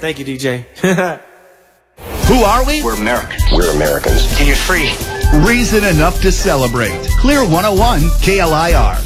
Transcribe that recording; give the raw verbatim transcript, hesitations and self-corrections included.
Thank you, D J. Who are we? We're Americans. We're Americans. And you're free. Reason enough to celebrate. Clear one oh one K L I R.